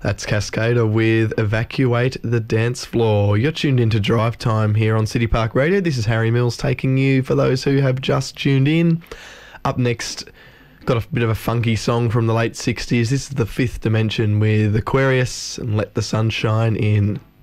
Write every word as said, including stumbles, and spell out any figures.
That's Cascada with Evacuate the Dance Floor. You're tuned into Drive Time here on City Park Radio. This is Harry Mills taking you for those who have just tuned in. Up next, got a bit of a funky song from the late sixties. This is The Fifth Dimension with Aquarius and Let the Sun Shine In.